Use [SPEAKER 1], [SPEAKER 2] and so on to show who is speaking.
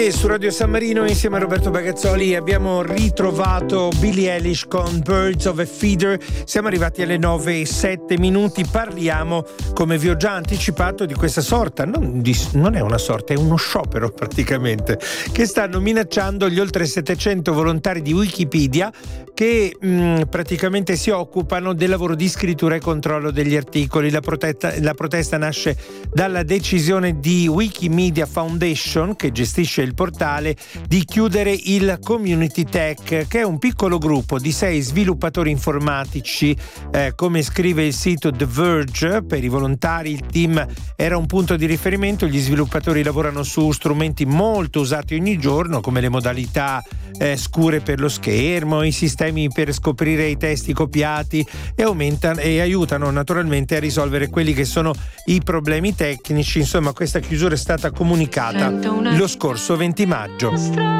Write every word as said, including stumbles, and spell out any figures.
[SPEAKER 1] E su Radio San Marino insieme a Roberto Bagazzoli abbiamo ritrovato Billie Eilish con Birds of a Feather. Siamo arrivati alle nove e sette minuti. Parliamo, come vi ho già anticipato, di questa sorta, non, di, non è una sorta, è uno sciopero praticamente, che stanno minacciando gli oltre settecento volontari di Wikipedia che mh, praticamente si occupano del lavoro di scrittura e controllo degli articoli. La protesta, la protesta nasce dalla decisione di Wikimedia Foundation, che gestisce il portale, di chiudere il Community Tech, che è un piccolo gruppo di sei sviluppatori informatici. Eh, come scrive il sito The Verge, per i volontari il team era un punto di riferimento. Gli sviluppatori lavorano su strumenti molto usati ogni giorno, come le modalità eh, scure per lo schermo, i sistemi per scoprire i testi copiati, e aumentano e aiutano naturalmente a risolvere quelli che sono i problemi tecnici. Insomma, questa chiusura è stata comunicata lo scorso venti maggio.